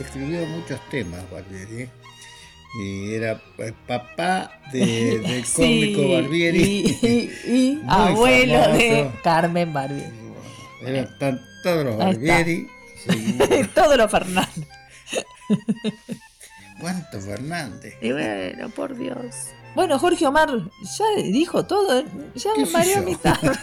escribió muchos temas, Barbieri. Y era papá del cómico Sí, Barbieri. y abuelo famoso. de Carmen Barbieri. Eran todos los Ahí está. Barbieri. Sí, Todos los Fernández. ¿cuánto Fernández? Y bueno, por Dios. Bueno, Jorge Omar ya dijo todo. Ya ¿Qué me sé mareó yo? a mi tarde.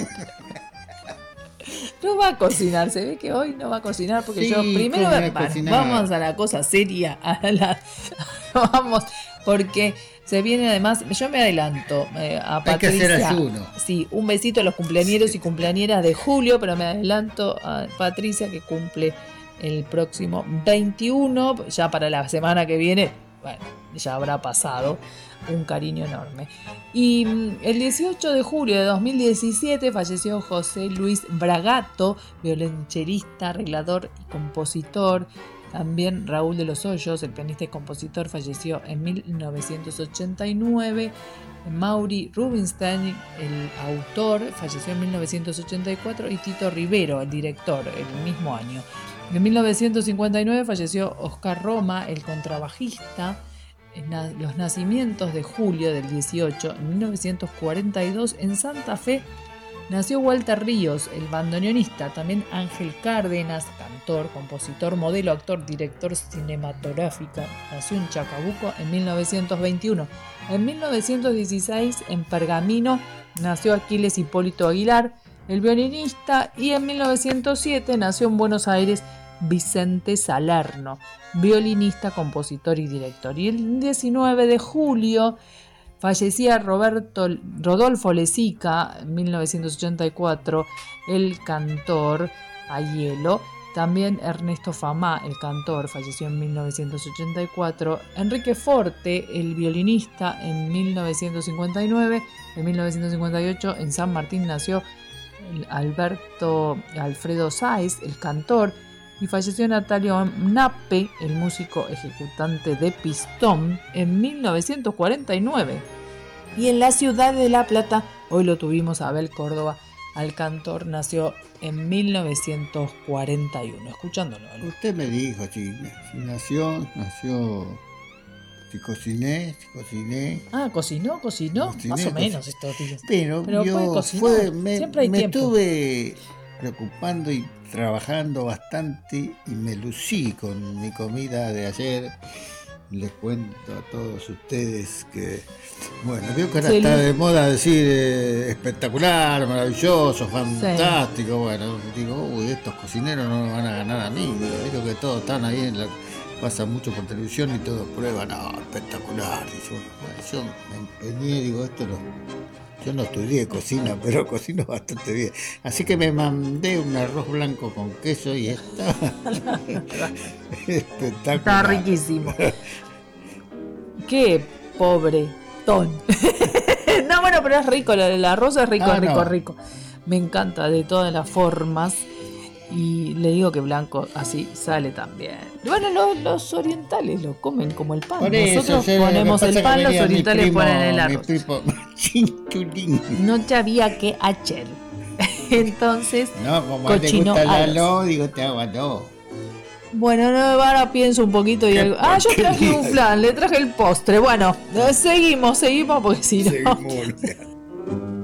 No va a cocinar, se ve que hoy no va a cocinar porque Sí, yo primero ¿cómo no va a cocinar? vamos a la cosa seria, vamos, porque se viene además, yo me adelanto a Hay que hacer Patricia. ayuno. Sí, un besito a los cumpleañeros y cumpleañeras de julio, pero me adelanto a Patricia que cumple el próximo 21, ya para la semana que viene, bueno, ya habrá pasado. Un cariño enorme. Y el 18 de julio de 2017 falleció José Luis Bragato, violonchelista, arreglador y compositor. También Raúl de los Hoyos, el pianista y compositor, falleció en 1989. Mauri Rubinstein, el autor, falleció en 1984. Y Tito Rivero, el director, el mismo año. En 1959 falleció Oscar Roma, el contrabajista. Los nacimientos de julio del 18, en 1942, en Santa Fe, nació Walter Ríos, el bandoneonista. También Ángel Cárdenas, cantor, compositor, modelo, actor, director cinematográfico, nació en Chacabuco en 1921. En 1916, en Pergamino, nació Aquiles Hipólito Aguilar, el violinista. Y en 1907 nació en Buenos Aires Vicente Salerno, violinista, compositor y director. Y el 19 de julio fallecía Rodolfo Lezica, en 1984, el cantor a hielo. También Ernesto Famá, el cantor, falleció en 1984. Enrique Forte, el violinista, en 1959. En 1958 en San Martín nació Alfredo Sáez, el cantor. Y falleció Natalio Nape, el músico ejecutante de pistón, en 1949. Y en la ciudad de La Plata, hoy lo tuvimos a Abel Córdoba, al cantor, nació en 1941. Escuchándolo. Usted me dijo, si nació, si cociné. Ah, cocinó, más o menos estos días. Pero puede yo cocinar, siempre hay me tiempo. estuve preocupando y trabajando bastante y me lucí con mi comida de ayer. Les cuento a todos ustedes que, bueno, veo que ahora está de moda decir espectacular, maravilloso, fantástico. Sí. Bueno, digo, estos cocineros no me van a ganar a mí. Digo que todos están ahí, pasa mucho por televisión y todos prueban, espectacular. Y yo me empeñé, digo, yo no estudié cocina, pero cocino bastante bien. Así que me mandé un arroz blanco con queso y está espectacular. Está riquísimo. Qué pobretón. No, bueno, pero es rico, el arroz es rico, rico. Me encanta de todas las formas. Y le digo que blanco así sale también. Bueno, los orientales lo comen como el pan. Nosotros ponemos el pan, los orientales ponen el arroz. No sabía que ayer. Entonces, no, como cochino te gusta la digo, te hago no. Bueno, ahora pienso un poquito y digo, yo traje un flan, le traje el postre. Bueno, seguimos porque si no.